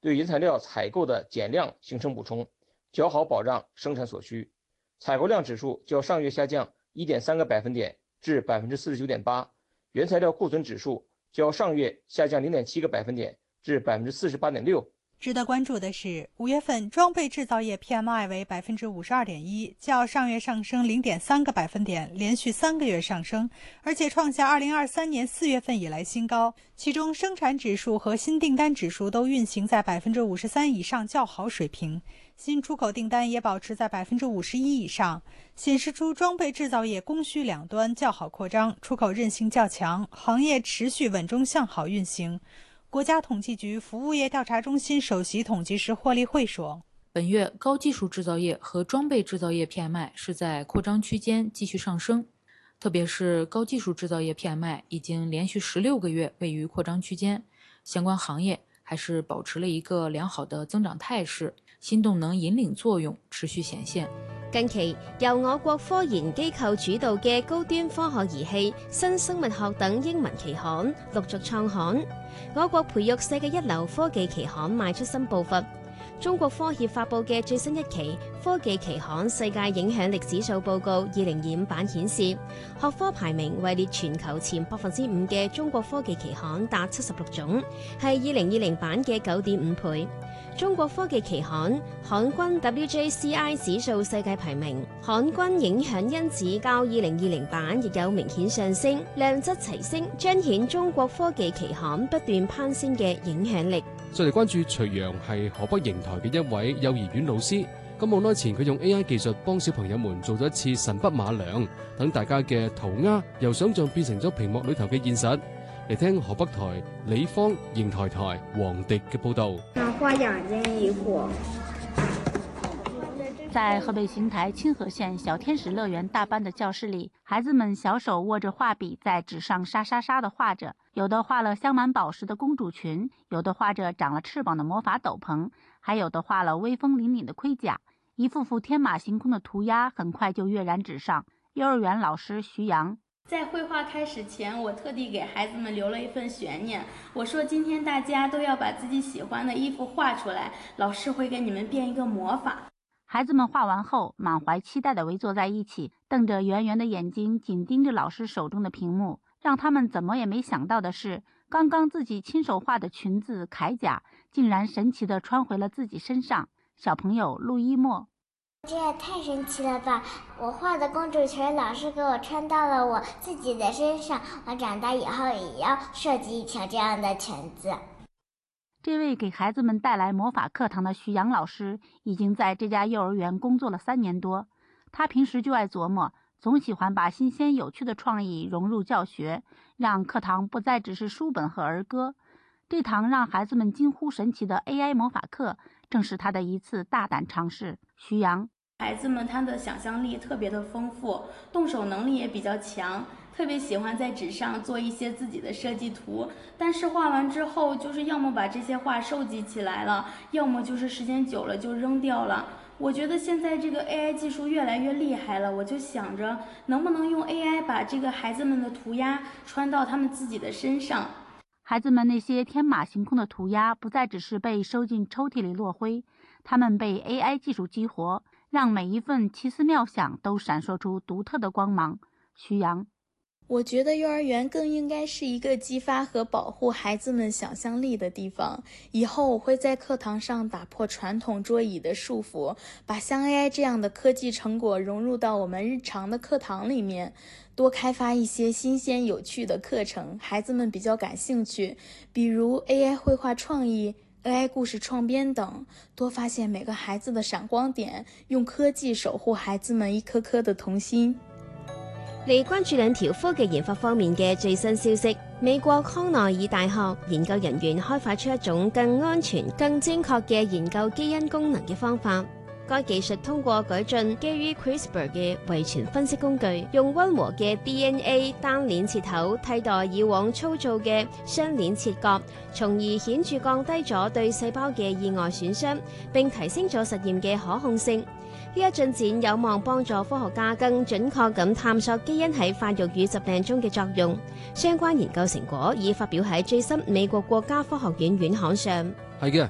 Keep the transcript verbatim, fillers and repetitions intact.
对原材料采购的减量形成补充，较好保障生产所需。采购量指数较上月下降 一点三 个百分点至 百分之四十九点八， 原材料库存指数较上月下降 零点七 个百分点至 百分之四十八点六。 值得关注的是，五月份装备制造业 P M I 为 百分之五十二点一， 较上月上升 零点三 个百分点，连续三个月上升，而且创下二零二三年四月份以来新高。其中生产指数和新订单指数都运行在 百分之五十三 以上较好水平，新出口订单也保持在 百分之五十一 以上，显示出装备制造业供需两端较好扩张，出口韧性较强，行业持续稳中向好运行。国家统计局服务业调查中心首席统计师霍立慧说， 本月高技术制造业和装备制造业 P M I 是在扩张区间继续上升，特别是高技术制造业 P M I 已经连续十六个月位于扩張區間，相關行業還是保持了一個良好的增長態勢，新動能引領作用持續顯現。 近期由我國科研機構主導嘅高端科學儀器、新生物學等英文期刊陸續創刊，我國培育世界一流科技期刊邁出新步伐。中國科協發布嘅最新一期科技期刊世界影響力指數報告二零二五版顯示，學科排名位列全球前百分之五嘅中國科技期刊達七十六種，係二零二零版嘅九點五倍。中國科技期刊刊均 W J C I 指數世界排名，刊均影響因子較二零二零版亦有明顯上升，量質齊升，彰顯中國科技期刊不斷攀升嘅影響力。 再嚟關注徐陽係河北邢台嘅一位幼兒園老師，咁冇耐前佢用 A I 技術幫小朋友們做咗一次神筆馬良，等大家嘅塗鴉由想像變成咗屏幕裏頭嘅現實。嚟聽河北台李芳、邢台台黃迪嘅報導。 畫兩件衣服。 在河北邢台清河縣小天使樂園大班的教室裡，孩子們小手握着畫筆在紙上沙沙沙地畫着，有的畫了鑲滿寶石的公主裙，有的畫着長了翅膀的魔法斗篷，還有的畫了威風凜凜的盔甲，一幅幅天馬行空的塗鴉很快就躍然紙上。幼兒園老師徐陽， 在繪畫開始前，我特地給孩子們留了一份懸念。我說今天大家都要把自己喜歡的衣服畫出來，老師會給你們變一個魔法。 孩子們畫完後，滿懷期待地圍坐在一起，瞪着圓圓的眼睛，緊盯着老師手中的屏幕。讓他們怎麼也沒想到的是，剛剛自己親手畫的裙子鎧甲，竟然神奇地穿回了自己身上。小朋友陸一墨， 這也太神奇了吧！我畫的公主裙，老師給我穿到了我自己的身上，我長大以後也要設計一條這樣的裙子。 這位給孩子們帶來魔法課堂的徐陽老師，已經在這家幼兒園工作了三年多。他平時就愛琢磨，總喜歡把新鮮有趣的創意融入教學，讓課堂不再只是書本和兒歌。這堂讓孩子們驚呼神奇的 A I 魔法課，正是他的一次大膽嘗試。徐陽， 孩子們他的想象力特別的豐富，動手能力也比較強，特別喜歡在紙上做一些自己的設計圖，但是畫完之後，就是要麼把這些畫收集起來了，要麼就是時間久了就扔掉了。我覺得現在這個 A I 技術越來越厲害了，我就想着能不能用 A I 把這個孩子們的塗鴉穿到他們自己的身上。 孩子們那些天馬行空的塗鴉不再只是被收進抽屜裡落灰，他們被 A I 技術激活，讓每一份奇思妙想都閃爍出獨特的光芒。徐陽， 我覺得幼兒園更應該是一個激發和保護孩子們想象力的地方。以後我會在課堂上打破傳統桌椅的束縛，把像 A I 這樣的科技成果融入到我們日常的課堂裡面，多開發一些新鮮有趣的課程，孩子們比較感興趣，比如 A I 繪畫創意、A I 故事創編等，多發現每個孩子的閃光點，用科技守護孩子們一顆顆的童心。 嚟關注兩條科技研發方面嘅最新消息。美國康奈爾大學研究人員開發出一種更安全、更精確嘅研究基因功能嘅方法。該技術通過改進基於 CRISPR 嘅遺傳分析工具，用溫和嘅 D N A 單鏈切頭替代以往粗糙嘅雙鏈切割，從而顯著降低咗對細胞嘅意外損傷，並提升咗實驗嘅可控性。呢一進展有望幫助科學家更準確咁探索基因喺發育與疾病中嘅作用。相關研究成果已發表喺最新美國國家科學院院刊上。 係嘅，